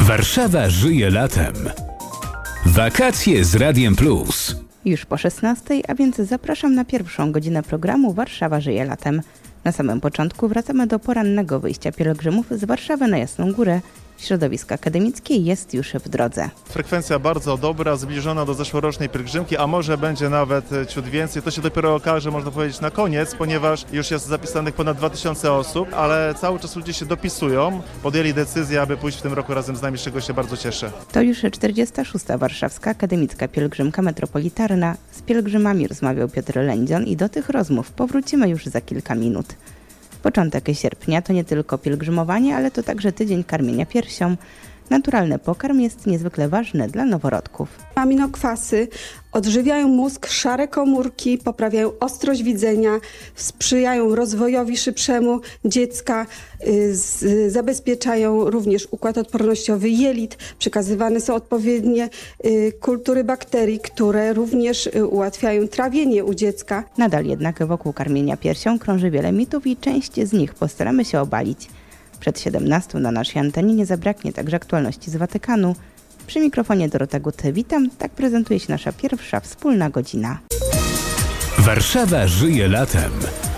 Warszawa żyje latem. Wakacje z Radiem Plus. Już po 16:00, a więc zapraszam na pierwszą godzinę programu Warszawa żyje latem. Na samym początku wracamy do porannego wyjścia pielgrzymów z Warszawy na Jasną Górę. Środowisko akademickie jest już w drodze. Frekwencja bardzo dobra, zbliżona do zeszłorocznej pielgrzymki, a może będzie nawet ciut więcej. To się dopiero okaże, można powiedzieć, na koniec, ponieważ już jest zapisanych ponad 2000 osób, ale cały czas ludzie się dopisują. Podjęli decyzję, aby pójść w tym roku razem z nami, z czego się bardzo cieszę. To już 46. Warszawska Akademicka Pielgrzymka Metropolitarna. Z pielgrzymami rozmawiał Piotr Lędzion i do tych rozmów powrócimy już za kilka minut. Początek sierpnia to nie tylko pielgrzymowanie, ale to także tydzień karmienia piersią. Naturalny pokarm jest niezwykle ważny dla noworodków. Aminokwasy odżywiają mózg, szare komórki, poprawiają ostrość widzenia, sprzyjają rozwojowi szybszemu dziecka, zabezpieczają również układ odpornościowy jelit. Przekazywane są odpowiednie kultury bakterii, które również ułatwiają trawienie u dziecka. Nadal jednak wokół karmienia piersią krąży wiele mitów i część z nich postaramy się obalić. Przed 17:00 na naszej antenie nie zabraknie także aktualności z Watykanu. Przy mikrofonie Dorota Gut, witam. Tak prezentuje się nasza pierwsza wspólna godzina. Warszawa żyje latem.